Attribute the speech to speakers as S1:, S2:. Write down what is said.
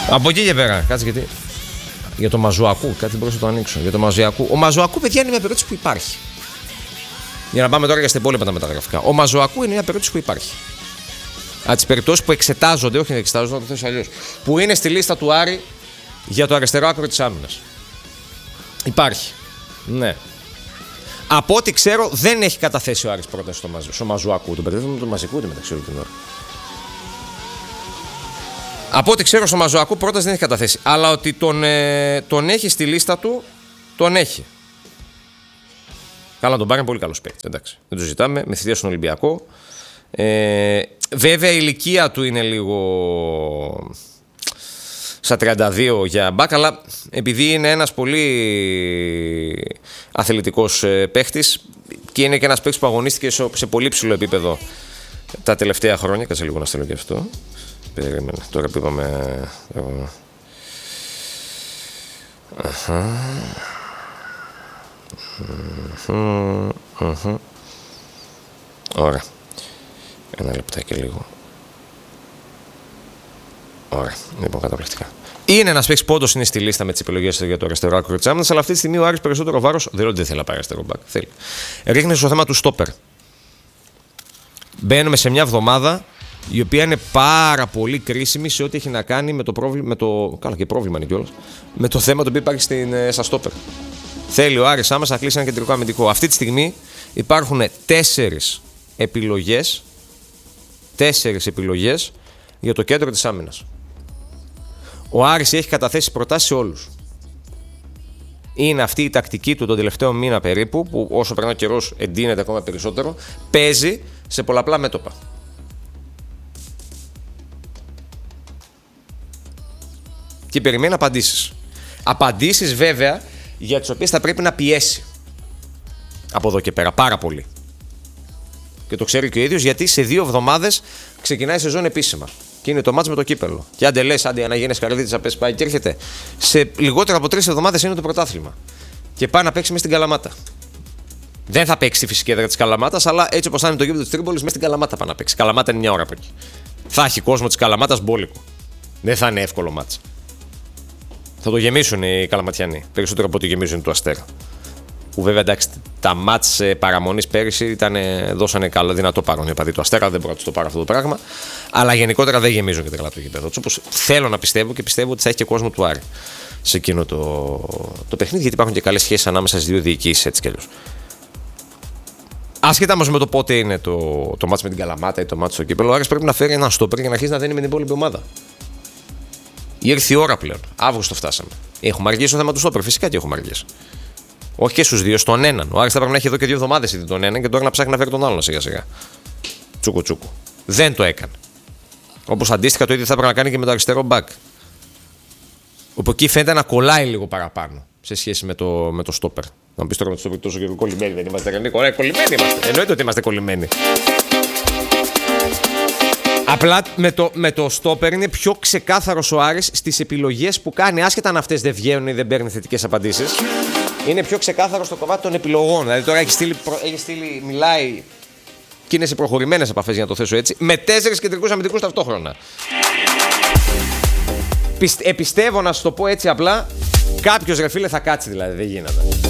S1: Από εκεί και πέρα, κάτσε γιατί. Για το Μαζουακού, κάτι μπορούσα να το ανοίξω. Για το Μαζουακού. Ο Μαζουακού, παιδιά, είναι μια περίπτωση που υπάρχει. Για να πάμε τώρα για στα υπόλοιπα τα μεταγραφικά. Ο Μαζουακού είναι μια περίπτωση που υπάρχει. Από τις περιπτώσεις που εξετάζονται, όχι να εξετάζονται, να το θέσω αλλιώς. Που είναι στη λίστα του Άρη για το αριστερό άκρο της άμυνας. Υπάρχει. Ναι. Από ό,τι ξέρω, δεν έχει καταθέσει ο Άρης πρόταση στο Μαζουακού. Τον μπερδεύουμε με τον Μαζικού μεταξύ όλων την ώρα. Από ό,τι ξέρω, στο Μαζουακού πρόταση δεν έχει καταθέσει. Αλλά ότι τον έχει στη λίστα του, τον έχει. Καλά, τον πάρει, είναι πολύ καλός παίκτης. Εντάξει. Δεν το ζητάμε. Με θητεία στον Ολυμπιακό. Βέβαια η ηλικία του είναι λίγο στα 32 για μπακ, αλλά επειδή είναι ένας πολύ αθλητικός παίχτης και είναι και ένας παίχτης που αγωνίστηκε σε πολύ ψηλό επίπεδο τα τελευταία χρόνια. Κάτσε λίγο να στείλω και αυτό. Περίμενε, τώρα που είπαμε. Ωραία. Ένα λεπτάκι λίγο. Ωραία. Λοιπόν, καταπληκτικά. Είναι ένας παίκτης που όντως είναι στη λίστα με τις επιλογές για το αριστερό άκρο της άμυνας, αλλά αυτή τη στιγμή ο Άρης περισσότερο βάρος. Δεν θέλει να πάρει αριστερό μπακ. Θέλει. Ρίχνει στο θέμα του στόπερ. Μπαίνουμε σε μια εβδομάδα η οποία είναι πάρα πολύ κρίσιμη σε ό,τι έχει να κάνει με το πρόβλημα. Καλά, και πρόβλημα είναι κιόλας. Με το θέμα το οποίο υπάρχει στα στόπερ. Θέλει ο Άρης άμεσα να κλείσει ένα κεντρικό αμυντικό. Αυτή τη στιγμή υπάρχουν 4 επιλογές για το κέντρο της άμυνας. Ο Άρης έχει καταθέσει προτάσεις σε όλους. Είναι αυτή η τακτική του τον τελευταίο μήνα περίπου, που όσο περνάει ο καιρός εντείνεται ακόμα περισσότερο, παίζει σε πολλαπλά μέτωπα. Και περιμένει απαντήσεις. Απαντήσεις βέβαια για τις οποίες θα πρέπει να πιέσει από εδώ και πέρα πάρα πολύ. Και το ξέρει και ο ίδιος, γιατί σε 2 εβδομάδες ξεκινάει η σεζόν επίσημα. Και είναι το μάτς με το κύπελλο. Και άντε λες, άντε αναγένες καρδίτης να πέσει πάει και έρχεται. Σε λιγότερο από 3 εβδομάδες είναι το πρωτάθλημα. Και πάει να παίξει μέσα στην Καλαμάτα. Δεν θα παίξει στη φυσική έδρα της Καλαμάτας, αλλά έτσι όπως θα είναι το γήπεδο της Τρίπολης, μέσα στην Καλαμάτα πάει να παίξει. Καλαμάτα είναι 1 ώρα από εκεί. Θα έχει κόσμο της Καλαμάτας μπόλικο. Δεν θα είναι εύκολο μάτς. Θα το γεμίσουν οι Καλαματιανοί. Περισσότερο από ό,τι γεμίζουν του Αστέρα. Που βέβαια εντάξει, τα μάτς παραμονής πέρυσι δώσανε καλό, δυνατό παρόν. Επειδή το Αστέρα δεν μπορεί να το πάρει αυτό το πράγμα. Αλλά γενικότερα δεν γεμίζουν και τρελά το γήπεδο. Όπως θέλω να πιστεύω και πιστεύω ότι θα έχει και κόσμο του Άρη σε εκείνο το παιχνίδι, γιατί υπάρχουν και καλές σχέσεις ανάμεσα στις 2 διοικήσεις έτσι κι αλλιώς. Άσχετα όμως με το πότε είναι το μάτς με την Καλαμάτα ή το μάτς στο κύπελλο, ο Άρης πρέπει να φέρει ένα στόπερ για να αρχίσει να δένει με την υπόλοιπη ομάδα. Ήρθε η ώρα πλέον. Αύγουστο φτάσαμε. Έχουμε αργήσει το θέμα του στόπερ. Φυσικά και έχουμε αργήσει. Όχι και στους 2, στον έναν. Ο Άρης θα πρέπει να έχει εδώ και 2 εβδομάδες ήδη τον έναν και τώρα να ψάχνει να φέρει τον άλλον σιγά σιγά. Τσούκου. Δεν το έκανε. Όπως αντίστοιχα το ίδιο θα έπρεπε να κάνει και με το αριστερό μπακ. Όπου εκεί φαίνεται να κολλάει λίγο παραπάνω σε σχέση με το στόπερ. Να μου πεις τώρα με το στόπερ τόσο και κολλημένοι δεν είμαστε. Ωραία, κολλημένοι είμαστε. Εννοείται ότι είμαστε κολλημένοι. Απλά με το στόπερ είναι πιο ξεκάθαρος ο Άρης στις επιλογές που κάνει, άσχετα αν αυτές δεν βγαίνουν ή δεν παίρνει θετικές απαντήσεις. Είναι πιο ξεκάθαρο στο κομμάτι των επιλογών. Δηλαδή τώρα έχει στείλει, μιλάει και είναι σε προχωρημένες επαφές, για να το θέσω έτσι, με 4 κεντρικούς αμυντικούς ταυτόχρονα. Επιστεύω, να σου το πω έτσι απλά, κάποιος ρε φίλε θα κάτσει δηλαδή, δεν γίνεται.